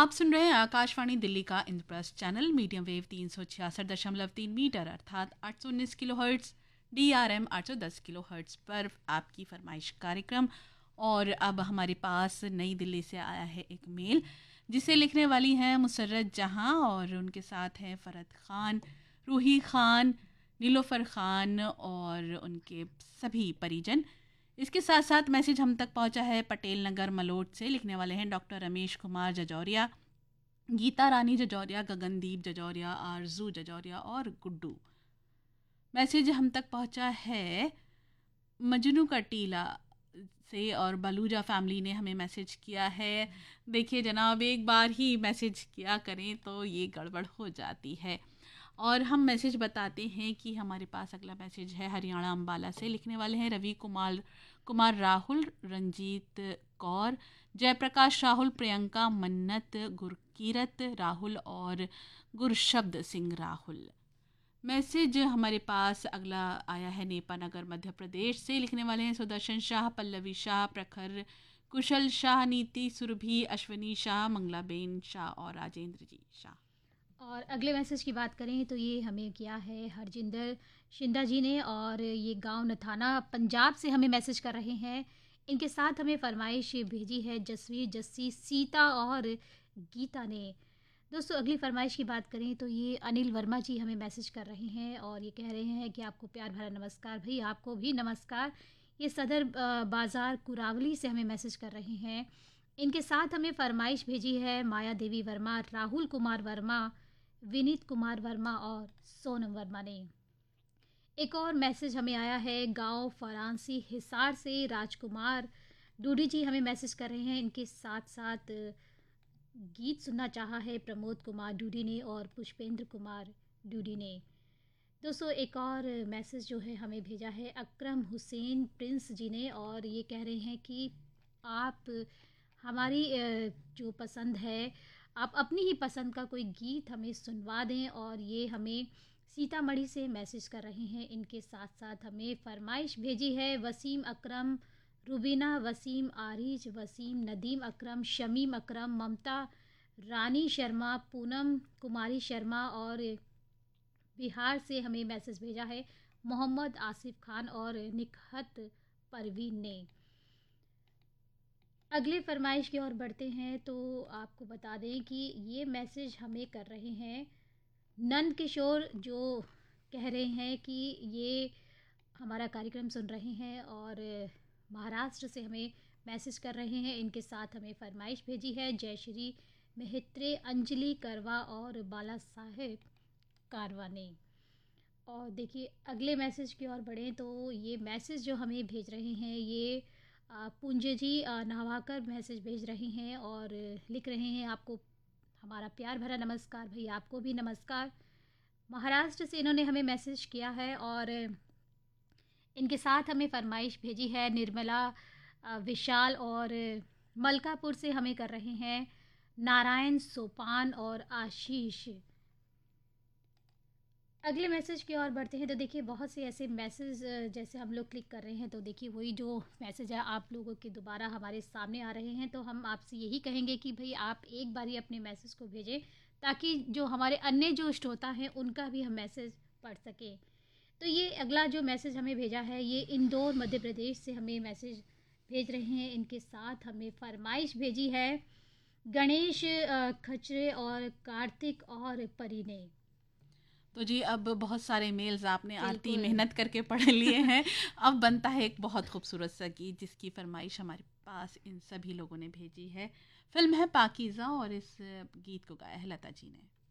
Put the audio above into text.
आप सुन रहे हैं आकाशवाणी दिल्ली का Indraprastha channel medium wave 366.3 metre अर्थात 819 किलोहर्ट्ज़ DRM 810 किलोहर्ट्ज़ पर आपकी फरमाइश कार्यक्रम। और अब हमारे पास नई दिल्ली से आया है एक मेल जिसे लिखने वाली हैं मुसर्रत जहां और उनके साथ हैं फरहत खान, रूही खान, नीलोफर खान और उनके सभी परिजन। इसके साथ साथ मैसेज हम तक पहुंचा है पटेल नगर मलोट से। लिखने वाले हैं डॉक्टर रमेश कुमार जजौरिया, गीता रानी जजौरिया, गगनदीप जजौरिया, आरजू जजौरिया और गुड्डू। मैसेज हम तक पहुंचा है मजनू का टीला से और बलूजा फैमिली ने हमें मैसेज किया है। देखिए जनाब, एक बार ही मैसेज किया करें तो ये गड़बड़ हो जाती है। और हम मैसेज बताते हैं कि हमारे पास अगला मैसेज है हरियाणा अम्बाला से। लिखने वाले हैं रवि कुमार राहुल, रंजीत कौर, जयप्रकाश राहुल, प्रियंका, मन्नत, गुरकीरत राहुल और गुरशब्द सिंह राहुल। मैसेज हमारे पास अगला आया है नेपा नगर मध्य प्रदेश से। लिखने वाले हैं सुदर्शन शाह, पल्लवी शाह, प्रखर, कुशल शाह, नीति सुरभि, अश्विनी शाह, मंगलाबेन शाह और राजेंद्र जी शाह। और अगले मैसेज की बात करें तो ये हमें किया है हरजिंदर शिंदा जी ने और ये गांव नथाना पंजाब से हमें मैसेज कर रहे हैं। इनके साथ हमें फरमाइश भेजी है जसवीर, जस्सी, सीता और गीता ने। दोस्तों अगली फरमाइश की बात करें तो ये अनिल वर्मा जी हमें मैसेज कर रहे हैं और ये कह रहे हैं कि आपको प्यार भरा नमस्कार। भाई आपको भी नमस्कार। ये सदर बाज़ार कुरावली से हमें मैसेज कर रहे हैं। इनके साथ हमें फरमाइश भेजी है माया देवी वर्मा, राहुल कुमार वर्मा, विनीत कुमार वर्मा और सोनम वर्मा ने। एक और मैसेज हमें आया है गांव फरांसी हिसार से। राजकुमार डूडी जी हमें मैसेज कर रहे हैं। इनके साथ साथ गीत सुनना चाहा है प्रमोद कुमार डूडी ने और पुष्पेंद्र कुमार डूडी ने। दोस्तों एक और मैसेज जो है हमें भेजा है अकरम हुसैन प्रिंस जी ने और ये कह रहे हैं कि आप हमारी जो पसंद है, आप अपनी ही पसंद का कोई गीत हमें सुनवा दें। और ये हमें सीतामढ़ी से मैसेज कर रहे हैं। इनके साथ साथ हमें फरमाइश भेजी है वसीम अकरम, रुबीना, वसीम आरिज, वसीम, नदीम अकरम, शमीम अकरम, ममता रानी शर्मा, पूनम कुमारी शर्मा और बिहार से हमें मैसेज भेजा है मोहम्मद आसिफ खान और निकहत परवीन ने। अगले फरमाइश की ओर बढ़ते हैं तो आपको बता दें कि ये मैसेज हमें कर रहे हैं नंद किशोर, जो कह रहे हैं कि ये हमारा कार्यक्रम सुन रहे हैं और महाराष्ट्र से हमें मैसेज कर रहे हैं। इनके साथ हमें फरमाइश भेजी है जयश्री मेहत्रे, अंजलि करवा और बाला साहेब कारवा ने। और देखिए अगले मैसेज की ओर बढ़ें तो ये मैसेज जो हमें भेज रहे हैं ये पूंजे जी नहवाकर मैसेज भेज रहे हैं और लिख रहे हैं आपको हमारा प्यार भरा नमस्कार। भाई आपको भी नमस्कार। महाराष्ट्र से इन्होंने हमें मैसेज किया है और इनके साथ हमें फरमाइश भेजी है निर्मला, विशाल और मलकापुर से हमें कर रहे हैं नारायण, सोपान और आशीष। अगले मैसेज की ओर बढ़ते हैं तो देखिए बहुत से ऐसे मैसेज जैसे हम लोग क्लिक कर रहे हैं तो देखिए वही जो मैसेज है आप लोगों के दोबारा हमारे सामने आ रहे हैं। तो हम आपसे यही कहेंगे कि भाई आप एक बार ही अपने मैसेज को भेजें ताकि जो हमारे अन्य जो श्रोता हैं उनका भी हम मैसेज पढ़ सकें। तो ये अगला जो मैसेज हमें भेजा है ये इंदौर मध्य प्रदेश से हमें मैसेज भेज रहे हैं। इनके साथ हमें फरमाइश भेजी है गणेश खचरे और कार्तिक और परी ने। तो जी अब बहुत सारे मेल्स आपने आरती बिल्कुल। मेहनत करके पढ़ लिए हैं। अब बनता है एक बहुत खूबसूरत सा गीत जिसकी फरमाइश हमारे पास इन सभी लोगों ने भेजी है। फिल्म है पाकीज़ा और इस गीत को गाया है लता जी ने।